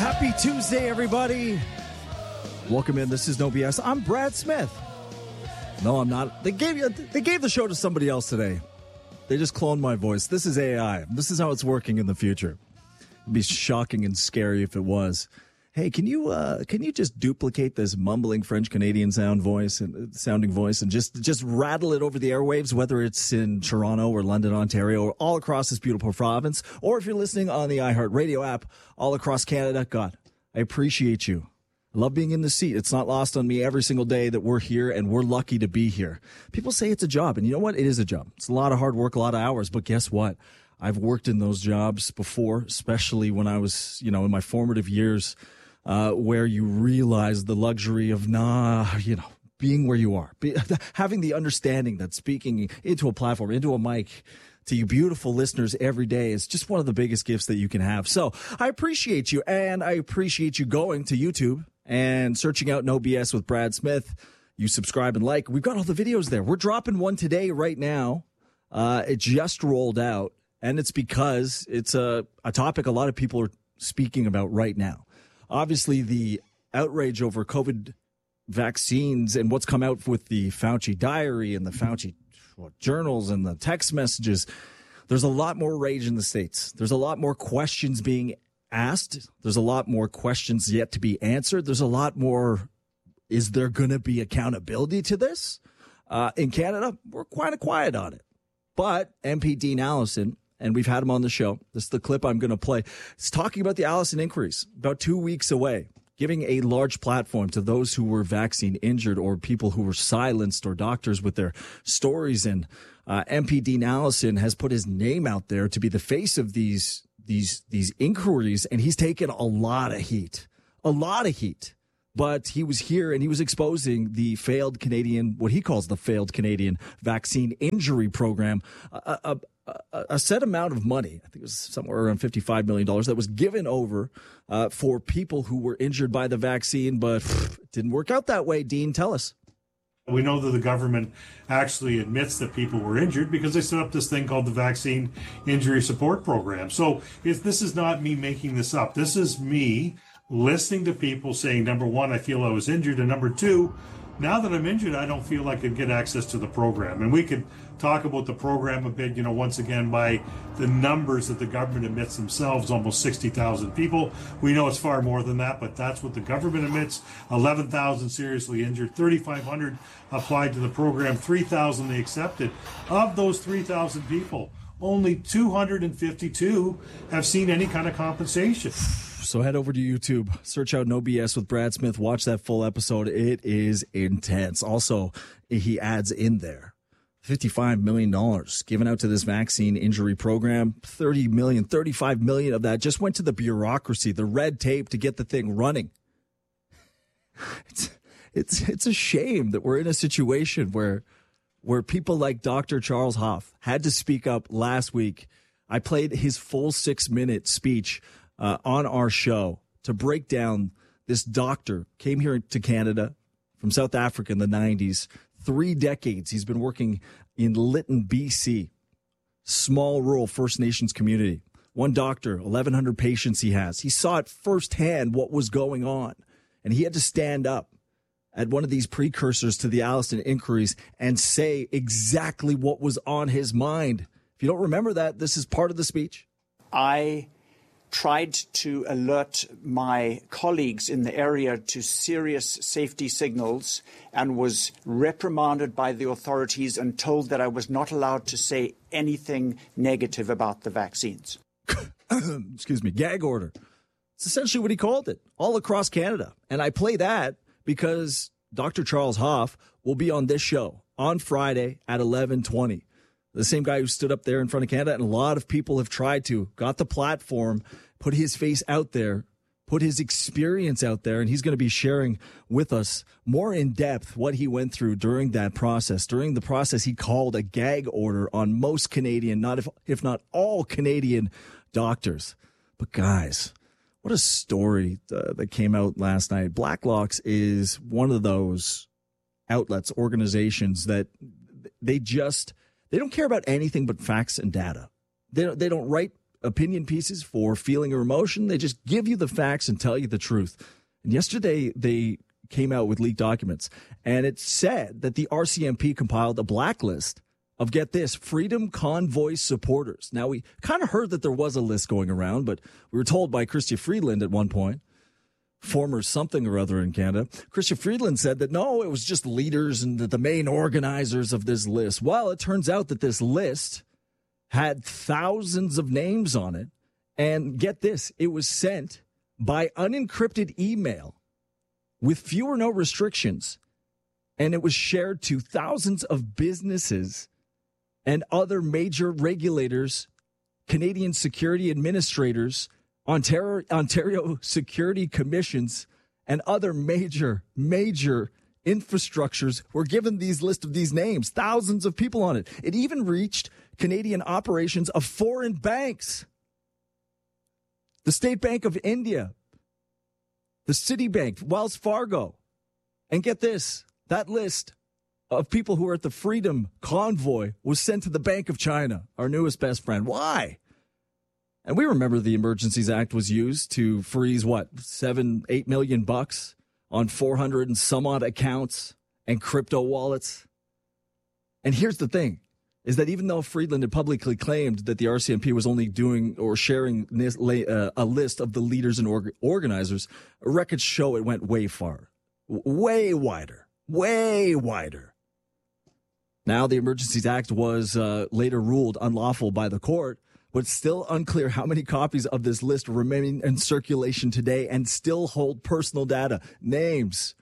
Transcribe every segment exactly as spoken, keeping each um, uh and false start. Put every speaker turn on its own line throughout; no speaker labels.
Happy Tuesday, everybody. Welcome in. This is No B S. I'm Brad Smith. No, I'm not. They gave you, they gave the show to somebody else today. They just cloned my voice. This is A I. This is how it's working in the future. It'd be shocking and scary if it was. Hey, can you uh, can you just duplicate this mumbling French Canadian sound voice and sounding voice and just just rattle it over the airwaves, whether it's in Toronto or London, Ontario, or all across this beautiful province, or if you're listening on the iHeartRadio app all across Canada? God, I appreciate you. I love being in the seat. It's not lost on me every single day that we're here, and we're lucky to be here. People say it's a job, and you know what? It is a job. It's a lot of hard work, a lot of hours, but guess what? I've worked in those jobs before, especially when I was, you know, in my formative years, uh, where you realize the luxury of, nah, you know, being where you are, be, having the understanding that speaking into a platform, into a mic, to you beautiful listeners every day is just one of the biggest gifts that you can have. So I appreciate you, and I appreciate you going to YouTube and searching out No B S with Brad Smith. You subscribe and like. We've got all the videos there. We're dropping one today right now. Uh, it just rolled out, and it's because it's a, a topic a lot of people are speaking about right now. Obviously, the outrage over COVID vaccines and what's come out with the Fauci diary and the Fauci what, journals and the text messages, there's a lot more rage in the States. There's a lot more questions being asked. There's a lot more questions yet to be answered. There's a lot more, is there going to be accountability to this? Uh, in Canada, we're kind of quiet on it. But M P Dean Allison, and we've had him on the show, this is the clip I'm going to play, he's talking about the Allison inquiries, about two weeks away, giving a large platform to those who were vaccine injured or people who were silenced or doctors with their stories. And uh, M P Dean Allison has put his name out there to be the face of these these these inquiries, and he's taken a lot of heat, a lot of heat. But he was here and he was exposing the failed Canadian, what he calls the failed Canadian vaccine injury program, a, a, a, a set amount of money, I think it was somewhere around fifty-five million dollars, that was given over uh, for people who were injured by the vaccine, but pff, it didn't work out that way. Dean, tell us.
We know that the government actually admits that people were injured because they set up this thing called the Vaccine Injury Support Program. So if this is not me making this up. This is me listening to people saying, number one, I feel I was injured, and number two, now that I'm injured, I don't feel I could get access to the program. And we could talk about the program a bit, you know, once again, by the numbers that the government admits themselves, almost sixty thousand people. We know it's far more than that, but that's what the government admits. eleven thousand seriously injured, thirty-five hundred applied to the program, three thousand they accepted. Of those three thousand people, only two hundred fifty-two have seen any kind of compensation.
So head over to YouTube, search out No B S with Brad Smith, watch that full episode. It is intense. Also, he adds in there fifty-five million dollars given out to this vaccine injury program. thirty million dollars, thirty-five million dollars of that just went to the bureaucracy, the red tape to get the thing running. It's it's it's a shame that we're in a situation where where people like Doctor Charles Hoff had to speak up last week. I played his full six-minute speech Uh, on our show to break down this doctor, came here to Canada from South Africa in the nineties. Three decades he's been working in Lytton, B C, small rural First Nations community. One doctor, eleven hundred patients he has. He saw it firsthand what was going on, and he had to stand up at one of these precursors to the Allison inquiries and say exactly what was on his mind. If you don't remember that, this is part of the speech.
I tried to alert my colleagues in the area to serious safety signals and was reprimanded by the authorities and told that I was not allowed to say anything negative about the vaccines.
Excuse me, gag order. It's essentially what he called it all across Canada. And I play that because Doctor Charles Hoff will be on this show on Friday at eleven twenty. The same guy who stood up there in front of Canada, and a lot of people have tried to, got the platform, put his face out there, put his experience out there, and he's going to be sharing with us more in depth what he went through during that process. During the process, he called a gag order on most Canadian, not if, if not all Canadian doctors. But guys, what a story uh, that came out last night. Blacklocks is one of those outlets, organizations that they just... They don't care about anything but facts and data. They don't, they don't write opinion pieces for feeling or emotion. They just give you the facts and tell you the truth. And yesterday, they came out with leaked documents, and it said that the R C M P compiled a blacklist of, get this, Freedom Convoy supporters. Now, we kind of heard that there was a list going around, but we were told by Chrystia Freeland at one point, former something or other in Canada, Chrystia Freeland said that, no, it was just leaders and the, the main organizers of this list. Well, it turns out that this list had thousands of names on it. And get this, it was sent by unencrypted email with few or no restrictions. And it was shared to thousands of businesses and other major regulators, Canadian security administrators, Ontario, Ontario security commissions, and other major, major infrastructures were given these list of these names, thousands of people on it. It even reached Canadian operations of foreign banks. The State Bank of India, the Citibank, Wells Fargo. And get this, that list of people who are at the Freedom Convoy was sent to the Bank of China, our newest best friend. Why? And we remember the Emergencies Act was used to freeze, what, seven, eight million bucks on four hundred and some odd accounts and crypto wallets. And here's the thing, is that even though Freeland had publicly claimed that the R C M P was only doing or sharing this, uh, a list of the leaders and org- organizers, records show it went way far, way wider, way wider. Now, the Emergencies Act was uh, later ruled unlawful by the court, but it's still unclear how many copies of this list remain in circulation today and still hold personal data, names,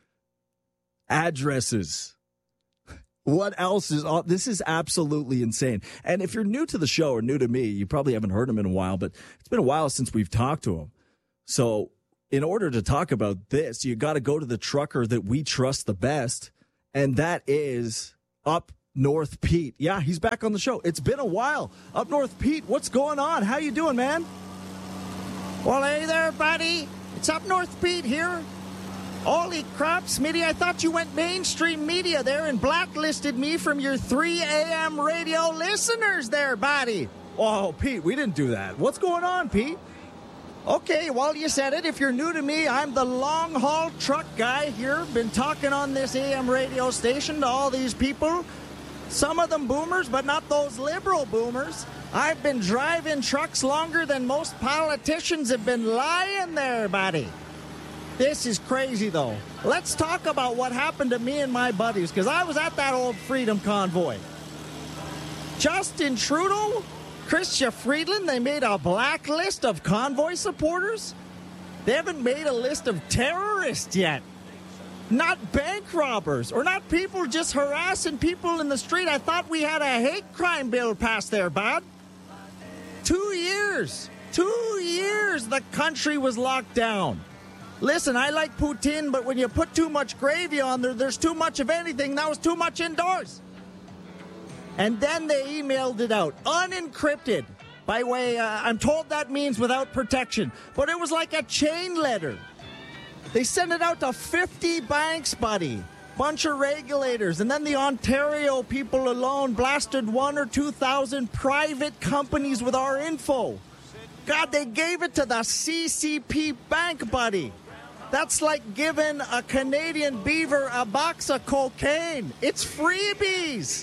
addresses. What else is on? This is absolutely insane. And if you're new to the show or new to me, you probably haven't heard him in a while, but it's been a while since we've talked to him. So in order to talk about this, you got to go to the trucker that we trust the best, and that is Up North Pete. Yeah, he's back on the show. It's been a while. Up North Pete, what's going on? How you doing, man?
Well, hey there, buddy. It's Up North Pete here. Holy crap, Smitty, I thought you went mainstream media there and blacklisted me from your three a.m. radio listeners there, buddy.
Oh, Pete, we didn't do that. What's going on, Pete?
Okay, well, you said it. If you're new to me, I'm the long-haul truck guy here. Been talking on this A M radio station to all these people. Some of them boomers, but not those liberal boomers. I've been driving trucks longer than most politicians have been lying there, buddy. This is crazy, though. Let's talk about what happened to me and my buddies, because I was at that old Freedom Convoy. Justin Trudeau, Chrystia Freeland, they made a blacklist of convoy supporters. They haven't made a list of terrorists yet. Not bank robbers, or not people just harassing people in the street. I thought we had a hate crime bill passed there, bud. Two years. Two years the country was locked down. Listen, I like poutine, but when you put too much gravy on there, there's too much of anything. That was too much indoors. And then they emailed it out, unencrypted. By way, uh, I'm told that means without protection. But it was like a chain letter. They sent it out to fifty banks, buddy. Bunch of regulators. And then the Ontario people alone blasted one or two thousand private companies with our info. God, they gave it to the C C P Bank, buddy. That's like giving a Canadian beaver a box of cocaine. It's freebies.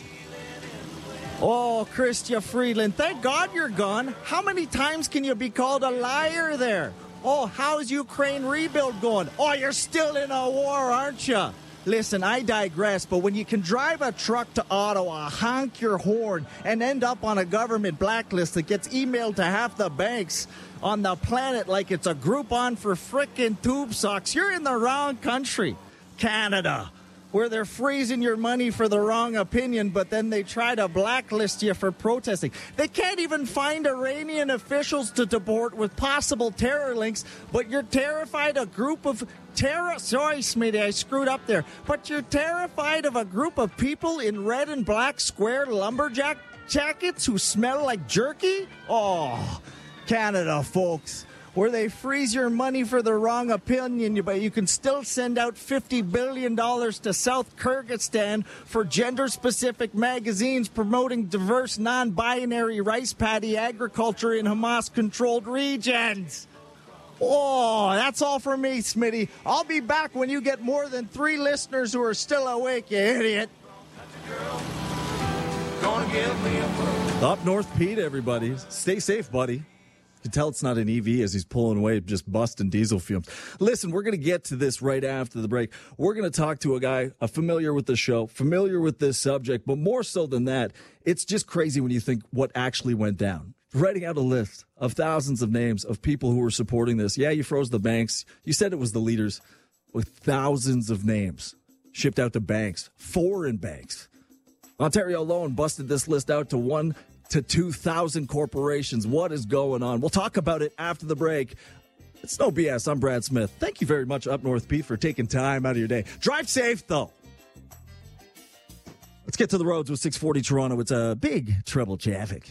Oh, Chrystia Freeland, thank God you're gone. How many times can you be called a liar there? Oh, how's Ukraine rebuild going? Oh, you're still in a war, aren't you? Listen, I digress, but when you can drive a truck to Ottawa, honk your horn, and end up on a government blacklist that gets emailed to half the banks on the planet like it's a Groupon for frickin' tube socks, you're in the wrong country. Canada, where they're freezing your money for the wrong opinion, but then they try to blacklist you for protesting. They can't even find Iranian officials to deport with possible terror links, but you're terrified a group of terror... Sorry, Smitty, I screwed up there. But you're terrified of a group of people in red and black square lumberjack jackets who smell like jerky? Oh, Canada, folks. where they freeze your money for the wrong opinion, but you can still send out fifty billion dollars to South Kyrgyzstan for gender-specific magazines promoting diverse, non-binary rice paddy agriculture in Hamas-controlled regions. Oh, that's all from me, Smitty. I'll be back when you get more than three listeners who are still awake, you idiot.
Up North Pete, everybody. Stay safe, buddy. You can tell it's not an E V as he's pulling away, just busting diesel fumes. Listen, we're going to get to this right after the break. We're going to talk to a guy uh, familiar with the show, familiar with this subject, but more so than that, it's just crazy when you think what actually went down. Writing out a list of thousands of names of people who were supporting this. Yeah, you froze the banks. You said it was the leaders with thousands of names shipped out to banks, foreign banks. Ontario alone busted this list out to one to two thousand corporations. What is going on? We'll talk about it after the break. It's no B S. I'm Brad Smith. Thank you very much, Up North Pete, for taking time out of your day. Drive safe, though. Let's get to the roads with six forty Toronto. It's a big trouble traffic.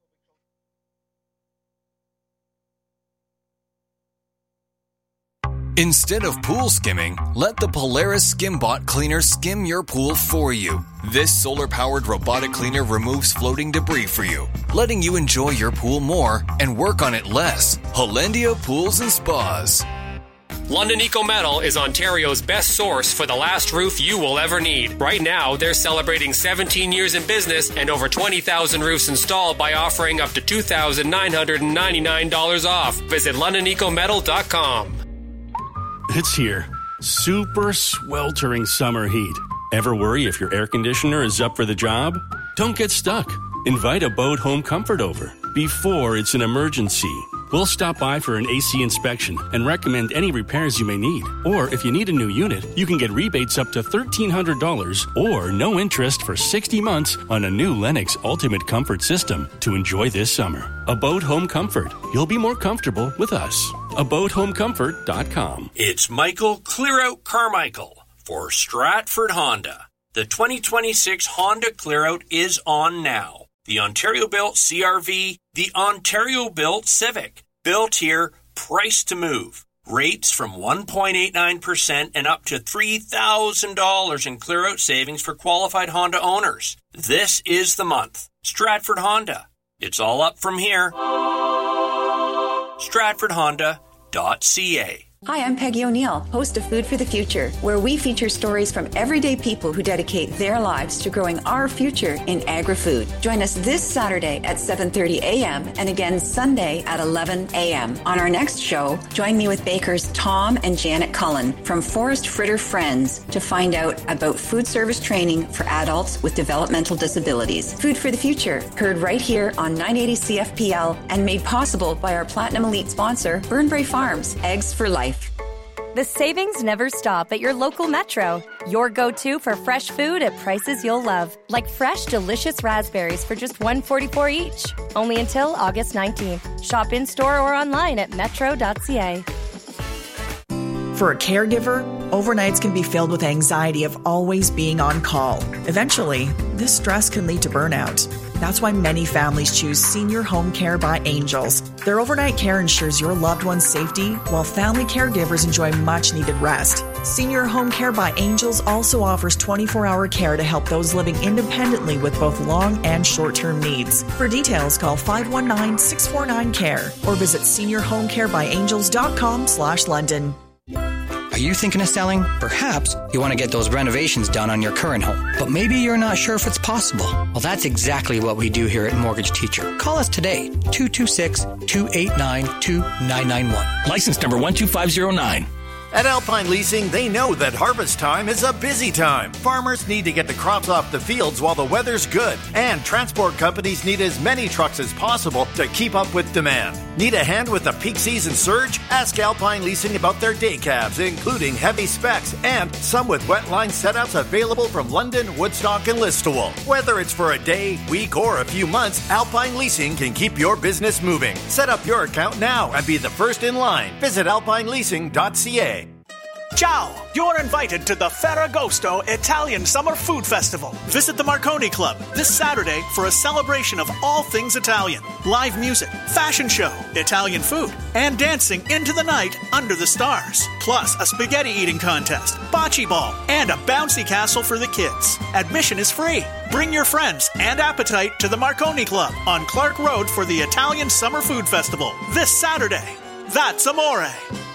Instead of pool skimming, let the Polaris SkimBot cleaner skim your pool for you. This solar-powered robotic cleaner removes floating debris for you, letting you enjoy your pool more and work on it less. Hollandia Pools and Spas.
London Eco Metal is Ontario's best source for the last roof you will ever need. Right now, they're celebrating seventeen years in business and over twenty thousand roofs installed by offering up to two thousand nine hundred ninety-nine dollars off. Visit london eco metal dot com.
It's here. Super sweltering summer heat. Ever worry if your air conditioner is up for the job? Don't get stuck. Invite Abode Home Comfort over before it's an emergency. We'll stop by for an A C inspection and recommend any repairs you may need. Or if you need a new unit, you can get rebates up to thirteen hundred dollars or no interest for sixty months on a new Lennox Ultimate Comfort system to enjoy this summer. Abode Home Comfort. You'll be more comfortable with us. abode home comfort dot com.
It's Michael Clearout Carmichael for Stratford Honda. The twenty twenty-six Honda Clearout is on now. The Ontario-built C R V, the Ontario-built Civic. Built here, priced to move. Rates from one point eight nine percent and up to three thousand dollars in clear-out savings for qualified Honda owners. This is the month. Stratford Honda. It's all up from here. stratford honda dot c a.
Hi, I'm Peggy O'Neill, host of Food for the Future, where we feature stories from everyday people who dedicate their lives to growing our future in agri-food. Join us this Saturday at seven thirty a.m. and again Sunday at eleven a.m. On our next show, join me with bakers Tom and Janet Cullen from Forest Fritter Friends to find out about food service training for adults with developmental disabilities. Food for the Future, heard right here on nine eighty C F P L and made possible by our Platinum Elite sponsor, Burnbrae Farms, Eggs for Life.
The savings never stop at your local Metro. Your go-to for fresh food at prices you'll love. Like fresh, delicious raspberries for just one dollar and forty-four cents each. Only until August nineteenth. Shop in-store or online at metro dot c a.
For a caregiver, overnights can be filled with anxiety of always being on call. Eventually, this stress can lead to burnout. That's why many families choose Senior Home Care by Angels. Their overnight care ensures your loved one's safety, while family caregivers enjoy much-needed rest. Senior Home Care by Angels also offers twenty-four hour care to help those living independently with both long and short-term needs. For details, call five one nine, six four nine, C A R E or visit senior home care by angels dot com slash London.
Are you thinking of selling? Perhaps you want to get those renovations done on your current home, but maybe you're not sure if it's possible. Well, that's exactly what we do here at Mortgage Teacher. Call us today, two two six, two eight nine, two nine nine one.
License number one two five zero nine.
At Alpine Leasing, they know that harvest time is a busy time. Farmers need to get the crops off the fields while the weather's good, and transport companies need as many trucks as possible to keep up with demand. Need a hand with the peak season surge? Ask Alpine Leasing about their day cabs, including heavy specs, and some with wet line setups available from London, Woodstock, and Listowel. Whether it's for a day, week, or a few months, Alpine Leasing can keep your business moving. Set up your account now and be the first in line. Visit alpine leasing dot c a.
Ciao! You're invited to the Ferragosto Italian Summer Food Festival. Visit the Marconi Club this Saturday for a celebration of all things Italian. Live music, fashion show, Italian food, and dancing into the night under the stars. Plus a spaghetti eating contest, bocce ball, and a bouncy castle for the kids. Admission is free. Bring your friends and appetite to the Marconi Club on Clark Road for the Italian Summer Food Festival this Saturday. That's amore.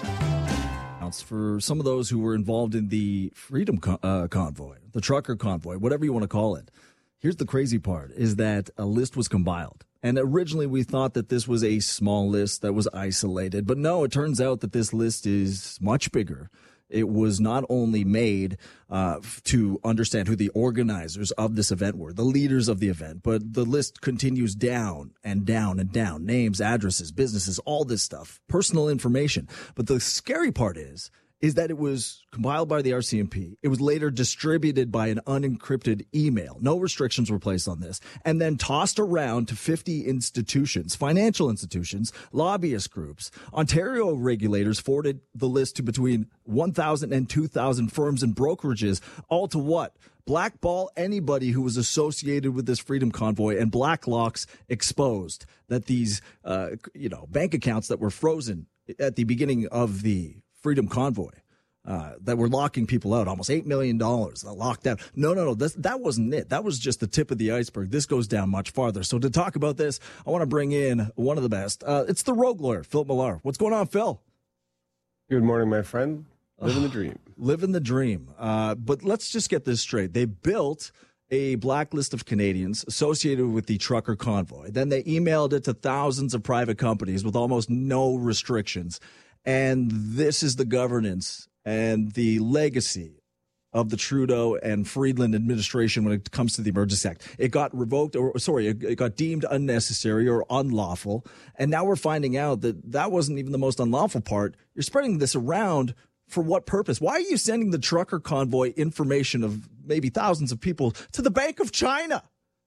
For some of those who were involved in the Freedom Con- uh, Convoy, the trucker convoy, whatever you want to call it. Here's the crazy part, is that a list was compiled. And originally we thought that this was a small list that was isolated. But no, it turns out that this list is much bigger. It was not only made uh, to understand who the organizers of this event were, the leaders of the event, but the list continues down and down and down. Names, addresses, businesses, all this stuff, personal information. But the scary part is, is that it was compiled by the R C M P. It was later distributed by an unencrypted email. No restrictions were placed on this. And then tossed around to fifty institutions, financial institutions, lobbyist groups. Ontario regulators forwarded the list to between one thousand and two thousand firms and brokerages, all to what? Blackball anybody who was associated with this Freedom Convoy, and Blacklock's exposed that these, uh, you know, bank accounts that were frozen at the beginning of the Freedom Convoy, uh, that were locking people out, almost eight million dollars locked out. No, no, no, this, that wasn't it. That was just the tip of the iceberg. This goes down much farther. So to talk about this, I want to bring in one of the best. Uh, it's the rogue lawyer, Phil Millar. What's going on, Phil?
Good morning, my friend. Living the dream.
Living the dream. Uh, but let's just get this straight. They built a blacklist of Canadians associated with the trucker convoy. Then they emailed it to thousands of private companies with almost no restrictions. And this is the governance and the legacy of the Trudeau and Friedland administration when it comes to the Emergency Act. It got revoked, or sorry, it got deemed unnecessary or unlawful. And now we're finding out that that wasn't even the most unlawful part. You're spreading this around for what purpose? Why are you sending the trucker convoy information of maybe thousands of people to the Bank of China?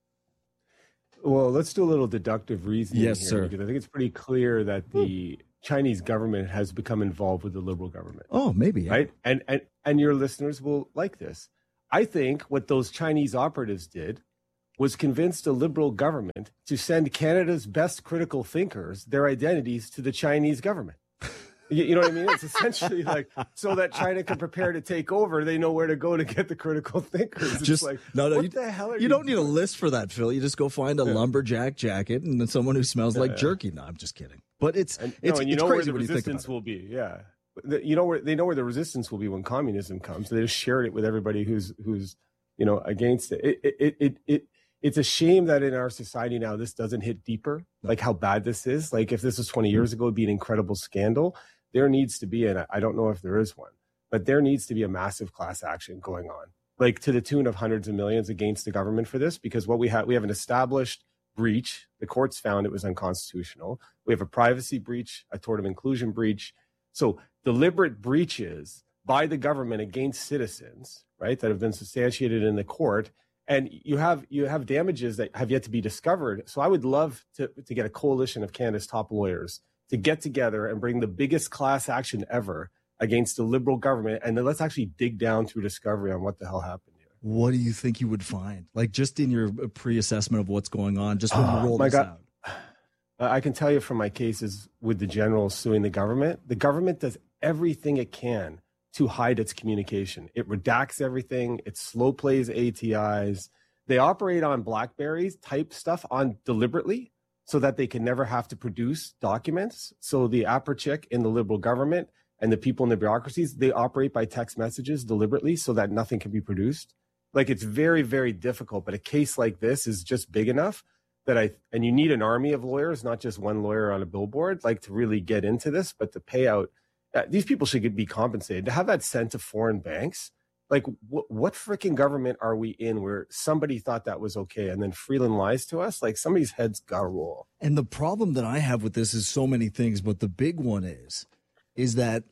Well, let's do a little deductive reasoning
yes,
here,
sir.
because I think it's pretty clear that the Chinese government has become involved with the Liberal government.
Oh, maybe. Yeah.
Right? And, and and your listeners will like this. I think what those Chinese operatives did was convince the Liberal government to send Canada's best critical thinkers, their identities, to the Chinese government. You, you know what I mean? It's essentially like so that China can prepare to take over. They know where to go to get the critical thinkers. It's
just
like,
no, no.
What
you,
the hell are
you
you
don't need
doing?
a list for that, Phil. You just go find a yeah. lumberjack jacket and then someone who smells yeah, like yeah. jerky. No, I'm just kidding. But it's
and,
it's,
no, and you
it's
know
crazy
where the resistance will be. Yeah, the, you know where they know where the resistance will be when communism comes. They just shared it with everybody who's who's you know against it. It it it. it It's a shame that in our society now, this doesn't hit deeper, like how bad this is. Like if this was twenty years ago, it'd be an incredible scandal. There needs to be, and I don't know if there is one, but there needs to be a massive class action going on, like to the tune of hundreds of millions against the government for this, because what we have, we have an established breach. The courts found it was unconstitutional. We have a privacy breach, a tort of inclusion breach. So deliberate breaches by the government against citizens, right, that have been substantiated in the court. And you have you have damages that have yet to be discovered. So I would love to, to get a coalition of Canada's top lawyers to get together and bring the biggest class action ever against the Liberal government. And then let's actually dig down through discovery on what the hell happened here.
What do you think you would find? Like just in your pre-assessment of what's going on, just when you roll
my
this
God.
out.
I can tell you from my cases with the generals suing the government, the government does everything it can to hide its communication. It redacts everything. It slow plays A T Is. They operate on BlackBerries type stuff on deliberately so that they can never have to produce documents. So the APRCHIC in the Liberal government and the people in the bureaucracies, they operate by text messages deliberately so that nothing can be produced. Like it's very, very difficult. But a case like this is just big enough that I, and you need an army of lawyers, not just one lawyer on a billboard, like to really get into this, but the payout. Uh, these people should be compensated. To have that sent to foreign banks, like wh- what freaking government are we in where somebody thought that was okay and then Freeland lies to us? Like somebody's head's got to roll.
And the problem that I have with this is so many things, but the big one is, is that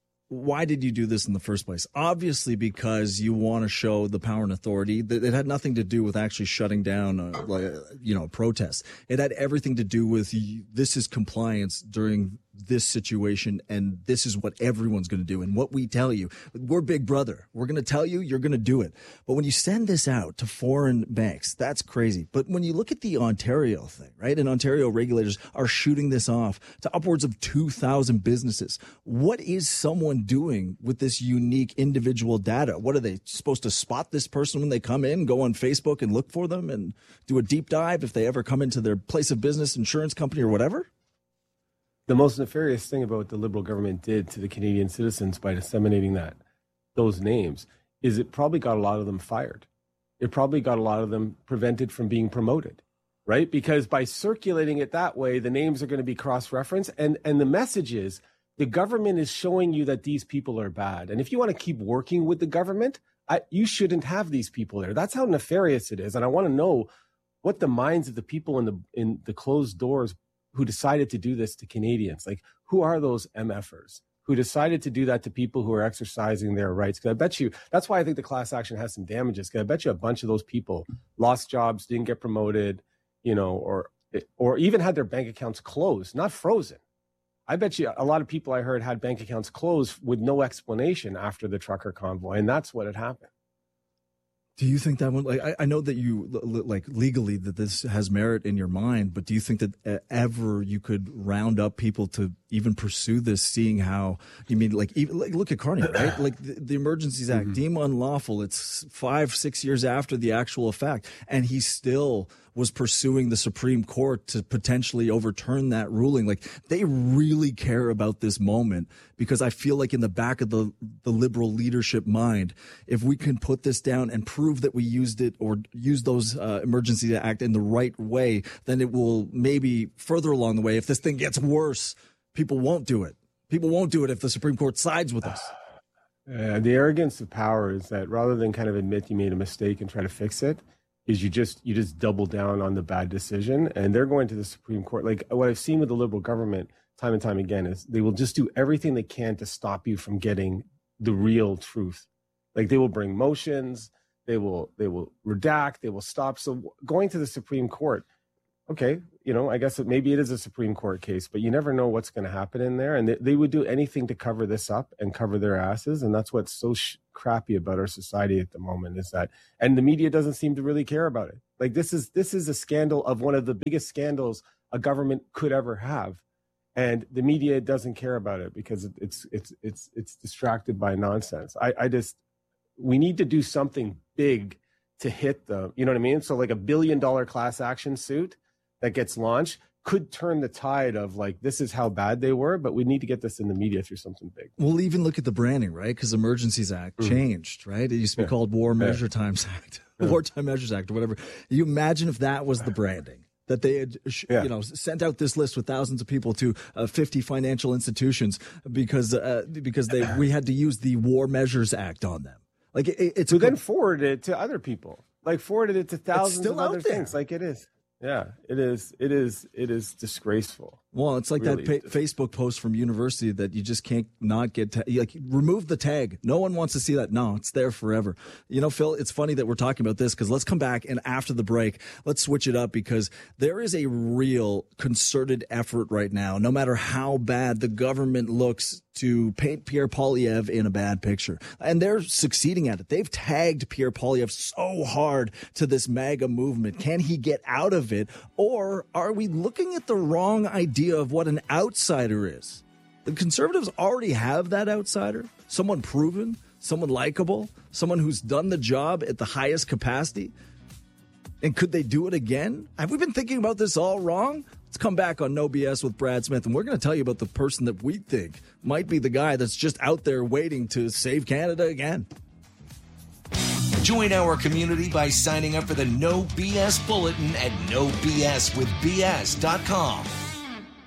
why did you do this in the first place? Obviously, because you want to show the power and authority. That it had nothing to do with actually shutting down, uh, like, you know, protests. It had everything to do with this is compliance during this situation, and this is what everyone's going to do. And what we tell you, we're Big Brother. We're going to tell you, you're going to do it. But when you send this out to foreign banks, that's crazy. But when you look at the Ontario thing, right, and Ontario regulators are shooting this off to upwards of two thousand businesses, what is someone doing with this unique individual data? What are they supposed to spot this person when they come in, go on Facebook and look for them and do a deep dive if they ever come into their place of business, insurance company or whatever?
The most nefarious thing about what the Liberal government did to the Canadian citizens by disseminating that, those names, is it probably got a lot of them fired. It probably got a lot of them prevented from being promoted, right? Because by circulating it that way, the names are going to be cross-referenced. And, and the message is the government is showing you that these people are bad. And if you want to keep working with the government, I, you shouldn't have these people there. That's how nefarious it is. And I want to know what the minds of the people in the in the closed doors who decided to do this to Canadians. Like, who are those M Fers who decided to do that to people who are exercising their rights? Because I bet you, that's why I think the class action has some damages. Because I bet you a bunch of those people lost jobs, didn't get promoted, you know, or or even had their bank accounts closed, not frozen. I bet you a lot of people I heard had bank accounts closed with no explanation after the trucker convoy. And that's what had happened.
Do you think that one, like, I, I know that you, like, legally that this has merit in your mind, but do you think that ever you could round up people to even pursue this, seeing how, you mean, like, even, like look at Carney, right? Like, the, the Emergencies Act, mm-hmm. deemed unlawful. It's five, six years after the actual effect, and he still was pursuing the Supreme Court to potentially overturn that ruling. Like, they really care about this moment, because I feel like in the back of the, the Liberal leadership mind, if we can put this down and prove that we used it or used those uh, Emergency Act in the right way, then it will maybe further along the way, if this thing gets worse, people won't do it. People won't do it if the Supreme Court sides with us.
Uh, the arrogance of power is that rather than kind of admit you made a mistake and try to fix it, is you just you just double down on the bad decision. And they're going to the Supreme Court. Like, what I've seen with the Liberal government time and time again is they will just do everything they can to stop you from getting the real truth. Like, they will bring motions, they will they will redact, they will stop. So going to the Supreme Court, okay, you know, I guess it, maybe it is a Supreme Court case, but you never know what's going to happen in there. And they, they would do anything to cover this up and cover their asses. And that's what's so sh- crappy about our society at the moment, is that, and the media doesn't seem to really care about it. Like, this is, this is a scandal of one of the biggest scandals a government could ever have. And the media doesn't care about it because it's, it's, it's, it's distracted by nonsense. I, I just, we need to do something big to hit the, you know what I mean? So like a billion dollar class action suit that gets launched could turn the tide of, like, this is how bad they were, but we need to get this in the media through something big.
We'll even look at the branding, right? Because Emergencies Act mm-hmm. changed, right? It used to be yeah. called War Measure yeah. Times Act, yeah. Wartime Measures Act, or whatever. You imagine if that was the branding, that they had, yeah. you know, sent out this list with thousands of people to uh, fifty financial institutions because uh, because they we had to use the War Measures Act on them. Like, it, it's
so then forwarded it to other people, like forwarded it to thousands of other
there.
things, like it is. Yeah, it is. It is. It is disgraceful.
Well, it's like really that pa- Facebook post from university that you just can't not get ta- like remove the tag. No one wants to see that. No, it's there forever. You know, Phil, it's funny that we're talking about this because let's come back and after the break, let's switch it up because there is a real concerted effort right now, no matter how bad the government looks, to paint Pierre Poilievre in a bad picture. And they're succeeding at it. They've tagged Pierre Poilievre so hard to this MAGA movement. Can he get out of it? Or are we looking at the wrong idea of what an outsider is? The Conservatives already have that outsider. Someone proven, someone likable, someone who's done the job at the highest capacity. And could they do it again? Have we been thinking about this all wrong? Let's come back on No B S with Brad Smith, and we're going to tell you about the person that we think might be the guy that's just out there waiting to save Canada again.
Join our community by signing up for the No B S Bulletin at no b s with b s dot com.